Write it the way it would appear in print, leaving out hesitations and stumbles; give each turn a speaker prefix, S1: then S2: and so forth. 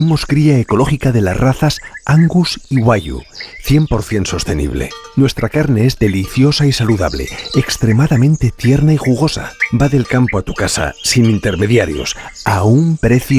S1: Hacemos cría ecológica de las razas Angus y Wagyu, 100% sostenible. Nuestra carne es deliciosa y saludable, extremadamente tierna y jugosa. Va del campo a tu casa, sin intermediarios, a un precio